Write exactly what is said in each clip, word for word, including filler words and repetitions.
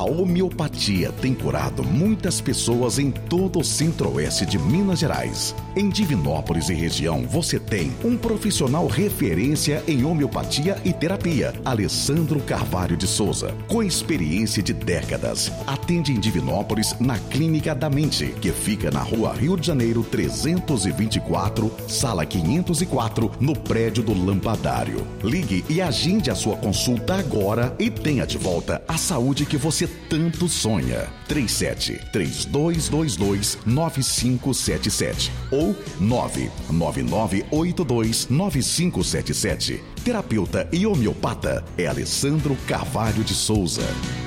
homeopatia tem curado muitas pessoas em todo o centro-oeste de Minas Gerais. Em Divinópolis e região, você tem um profissional referência em homeopatia e terapia, Alessandro Carvalho de Souza, com experiência de décadas. Atende em Divinópolis na Clínica da Mente, que fica na Rua Rio de Janeiro trezentos e vinte e quatro, sala quinhentos e quatro, no prédio do Lampadário. Ligue e agende a sua consulta agora e tenha de volta a saúde que você tanto sonha. três sete três dois dois dois nove cinco sete sete ou nove nove nove oito dois nove cinco sete sete. Terapeuta e homeopata é Alessandro Carvalho de Souza.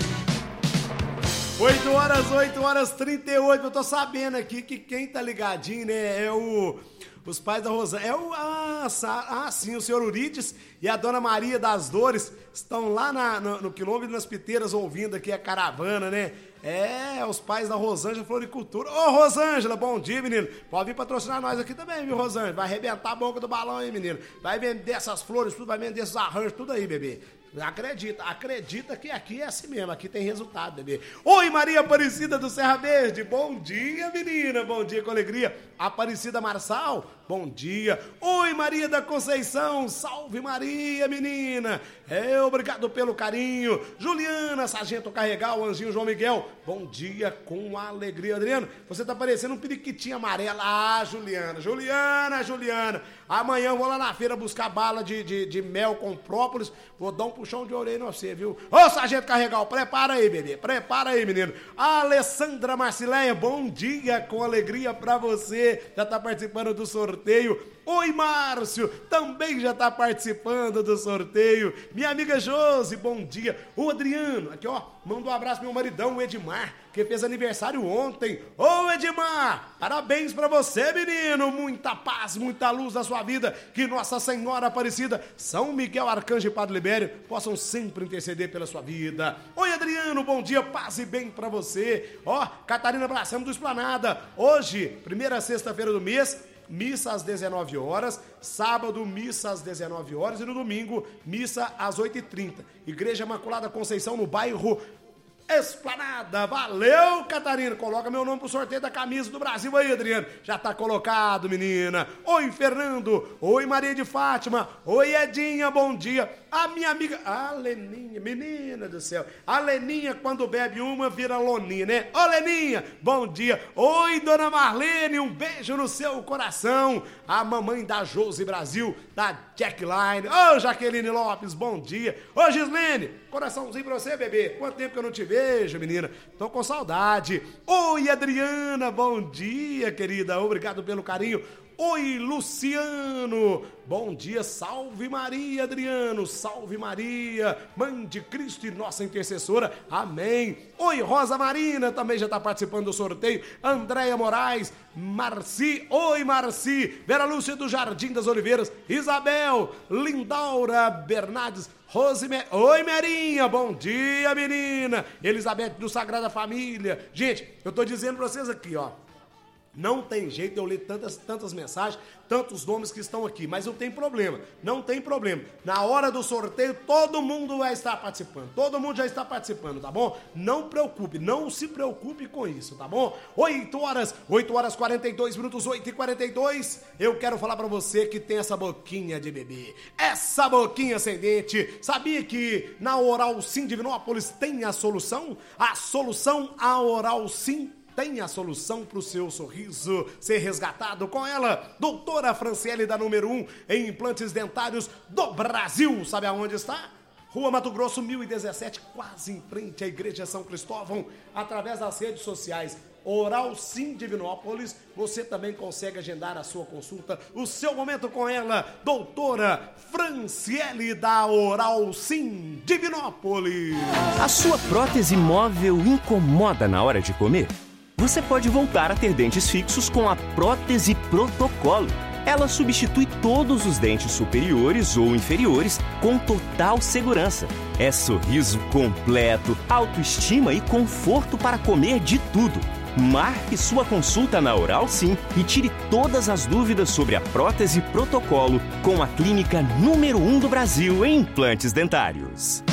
oito horas, oito horas trinta e oito. Eu tô sabendo aqui que quem tá ligadinho, né, é o... Os pais da Rosângela. É o... Ah, ah, sim, o senhor Urides e a dona Maria das Dores estão lá na, no, no quilômetro das Piteiras ouvindo aqui a caravana, né? É, os pais da Rosângela Floricultura. Ô, Rosângela, bom dia, menino. Pode vir patrocinar nós aqui também, viu, Rosângela? Vai arrebentar a boca do balão aí, menino. Vai vender essas flores, tudo, vai vender esses arranjos, tudo aí, bebê. Acredita, acredita que aqui é assim mesmo, aqui tem resultado, bebê. Oi, Maria Aparecida do Serra Verde, bom dia, menina, bom dia com alegria. Aparecida Marçal, bom dia. Oi, Maria da Conceição, salve Maria, menina. É, obrigado pelo carinho. Juliana, Sargento Carregal, Anjinho João Miguel, bom dia com alegria. Adriano, você tá parecendo um periquitinho amarelo. Ah, Juliana, Juliana, Juliana. Amanhã eu vou lá na feira buscar bala de, de, de mel com própolis, vou dar um puxão de orelha em você, viu? Ô, Sargento Carregal, prepara aí, bebê, prepara aí, menino. Alessandra Marcileia, bom dia com alegria pra você, já tá participando do sorteio. Oi, Márcio, também já tá participando do sorteio. Minha amiga Josi, bom dia. O Adriano, aqui ó, manda um abraço pro meu maridão, o Edmar, que fez aniversário ontem. Ô, Edmar, parabéns pra você, menino. Muita paz, muita luz na sua vida. Que Nossa Senhora Aparecida, São Miguel Arcanjo e Padre Libério possam sempre interceder pela sua vida. Oi, Adriano, bom dia, paz e bem pra você. Ó, Catarina Braçamo do Esplanada. Hoje, primeira sexta-feira do mês, missa às dezenove horas, sábado, missa às dezenove horas e no domingo, missa às oito e trinta. Igreja Imaculada Conceição, no bairro Esplanada. Valeu, Catarina. Coloca meu nome pro sorteio da camisa do Brasil aí, Adriano. Já tá colocado, menina. Oi, Fernando. Oi, Maria de Fátima. Oi, Edinha, bom dia. A minha amiga, a Leninha, menina do céu. A Leninha, quando bebe uma, vira loninha, né? Ô, Leninha, bom dia. Oi, dona Marlene, um beijo no seu coração. A mamãe da Josi Brasil, da Jackline. Ô, Jaqueline Lopes, bom dia. Ô, Gislene, coraçãozinho pra você, bebê. Quanto tempo que eu não te vejo, menina? Tô com saudade. Oi, Adriana, bom dia, querida. Obrigado pelo carinho. Oi, Luciano, bom dia, salve Maria, Adriano, salve Maria, Mãe de Cristo e nossa intercessora, amém. Oi, Rosa Marina, também já está participando do sorteio. Andréia Moraes, Marci, oi Marci, Vera Lúcia do Jardim das Oliveiras, Isabel, Lindaura Bernardes, Rosemary, oi Merinha, bom dia menina, Elizabeth do Sagrada Família. Gente, eu tô dizendo pra vocês aqui, ó, não tem jeito de eu ler tantas, tantas mensagens, tantos nomes que estão aqui, mas não tem problema, não tem problema. Na hora do sorteio, todo mundo vai estar participando, todo mundo já está participando, tá bom? Não preocupe, não se preocupe com isso, tá bom? oito horas, oito horas e quarenta e dois minutos, oito e quarenta e dois, eu quero falar pra você que tem essa boquinha de bebê, essa boquinha ascendente. Sabia que na Oral Sim Divinópolis tem a solução? A solução, a Oral Sim tem a solução para o seu sorriso ser resgatado com ela, doutora Franciele, da número um em implantes dentários do Brasil. Sabe aonde está? Rua Mato Grosso, mil e dezessete, quase em frente à Igreja São Cristóvão, através das redes sociais. Oral Sim Divinópolis, você também consegue agendar a sua consulta, o seu momento com ela, doutora Franciele, da Oral Sim Divinópolis. A sua prótese móvel incomoda na hora de comer? Você pode voltar a ter dentes fixos com a prótese Protocolo. Ela substitui todos os dentes superiores ou inferiores com total segurança. É sorriso completo, autoestima e conforto para comer de tudo. Marque sua consulta na Oral Sim e tire todas as dúvidas sobre a prótese Protocolo com a clínica número um do Brasil em implantes dentários.